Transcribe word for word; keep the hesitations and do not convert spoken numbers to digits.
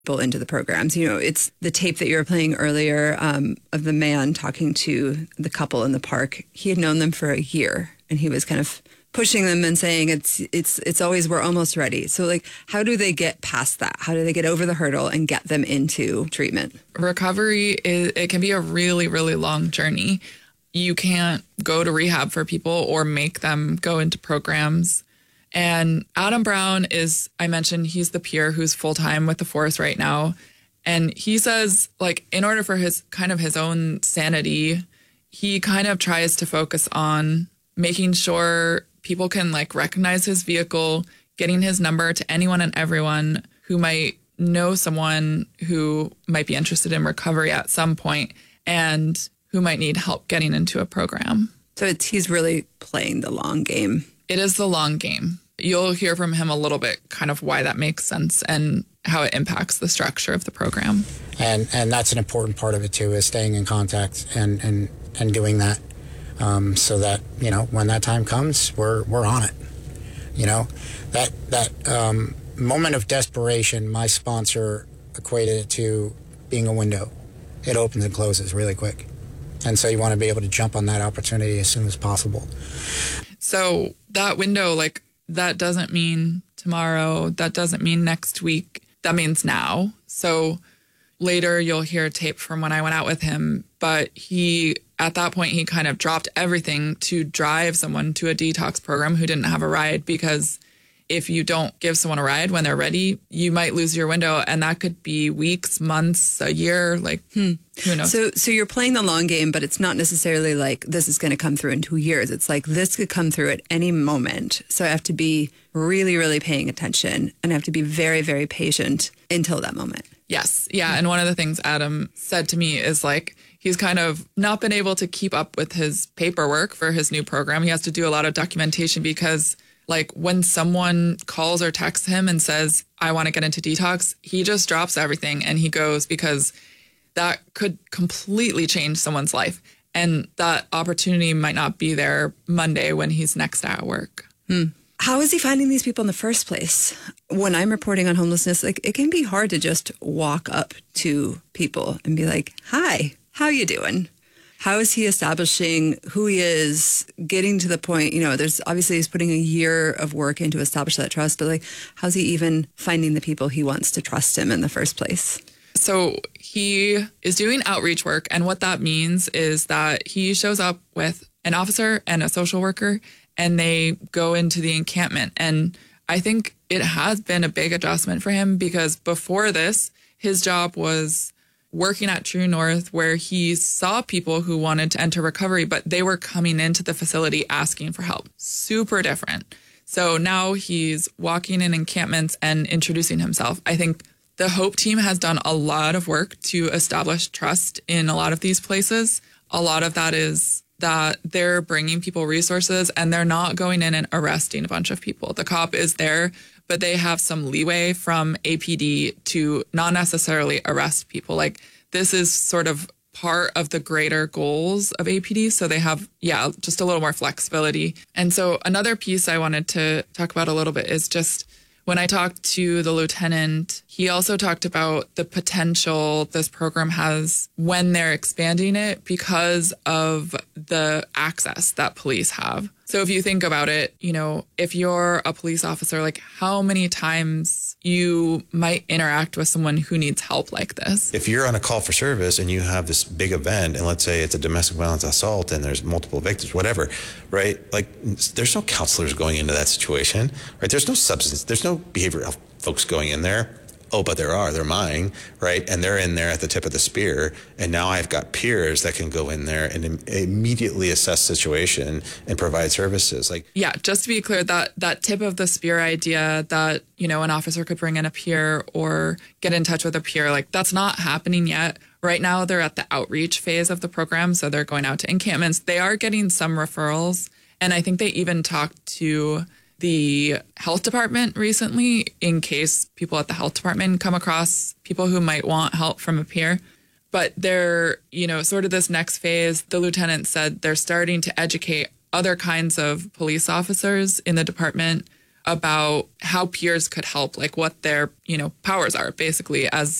people into the programs. You know, it's the tape that you were playing earlier um, of the man talking to the couple in the park. He had known them for a year, and he was kind of pushing them and saying it's it's it's always we're almost ready. So like, how do they get past that? How do they get over the hurdle and get them into treatment? Recovery is it can be a really, really long journey. You can't go to rehab for people or make them go into programs. And Adam Brown is, I mentioned, he's the peer who's full time with the force right now. And he says, like, in order for his kind of his own sanity, he kind of tries to focus on making sure people can like recognize his vehicle, getting his number to anyone and everyone who might know someone who might be interested in recovery at some point and who might need help getting into a program. So it's, he's really playing the long game. It is the long game. You'll hear from him a little bit kind of why that makes sense and how it impacts the structure of the program. And and that's an important part of it too, is staying in contact and, and, and doing that. Um, so that, you know, when that time comes, we're we're on it. You know, that that um, moment of desperation, my sponsor equated it to being a window. It opens and closes really quick. And so you want to be able to jump on that opportunity as soon as possible. So that window, like, that doesn't mean tomorrow. That doesn't mean next week. That means now. So later you'll hear a tape from when I went out with him, but he, at that point, he kind of dropped everything to drive someone to a detox program who didn't have a ride, because if you don't give someone a ride when they're ready, you might lose your window, and that could be weeks, months, a year, like, hmm. who knows? So so you're playing the long game, but it's not necessarily like this is going to come through in two years. It's like this could come through at any moment. So I have to be really, really paying attention, and I have to be very, very patient until that moment. Yes. Yeah. And one of the things Adam said to me is like, he's kind of not been able to keep up with his paperwork for his new program. He has to do a lot of documentation because, like, when someone calls or texts him and says, I want to get into detox, he just drops everything and he goes, because that could completely change someone's life. And that opportunity might not be there Monday when he's next at work. Hmm. How is he finding these people in the first place? When I'm reporting on homelessness, like, it can be hard to just walk up to people and be like, hi, how you doing? How is he establishing who he is, getting to the point, you know, there's obviously he's putting a year of work in to establish that trust, but like, how's he even finding the people he wants to trust him in the first place? So he is doing outreach work. And what that means is that he shows up with an officer and a social worker, and they go into the encampment. And I think it has been a big adjustment for him, because before this, his job was working at True North, where he saw people who wanted to enter recovery, but they were coming into the facility asking for help. Super different. So now he's walking in encampments and introducing himself. I think the Hope team has done a lot of work to establish trust in a lot of these places. A lot of that is that they're bringing people resources, and they're not going in and arresting a bunch of people. The cop is there, but they have some leeway from A P D to not necessarily arrest people. Like, this is sort of part of the greater goals of A P D. So they have, yeah, just a little more flexibility. And so another piece I wanted to talk about a little bit is just when I talked to the lieutenant, he also talked about the potential this program has when they're expanding it because of the access that police have. So if you think about it, you know, if you're a police officer, like, how many times you might interact with someone who needs help like this? If you're on a call for service and you have this big event, and let's say it's a domestic violence assault and there's multiple victims, whatever, right? Like, there's no counselors going into that situation, right? There's no substance, there's no behavioral health folks going in there. Oh, but there are, they're mine, right? And they're in there at the tip of the spear. And now I've got peers that can go in there and im- immediately assess situation and provide services. Like, yeah, just to be clear, that that tip of the spear idea that, you know, an officer could bring in a peer or get in touch with a peer, like, that's not happening yet. Right now, they're at the outreach phase of the program. So they're going out to encampments. They are getting some referrals. And I think they even talked to the health department recently in case people at the health department come across people who might want help from a peer. But they're, you know, sort of this next phase, the lieutenant said they're starting to educate other kinds of police officers in the department about how peers could help, like what their, you know, powers are basically as